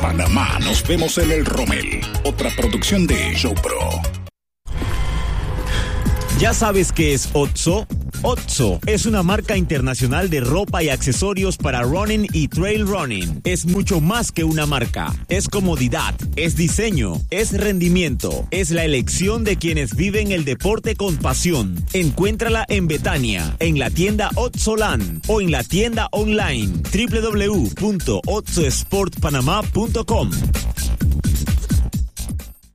Panamá. Nos vemos en el Rommel, otra producción de Showpro. ¿Ya sabes qué es OXXO? OXXO es una marca internacional de ropa y accesorios para running y trail running. Es mucho más que una marca. Es comodidad, es diseño, es rendimiento, es la elección de quienes viven el deporte con pasión. Encuéntrala en Betania, en la tienda OXXOLAND o en la tienda online www.oxxosportpanamá.com.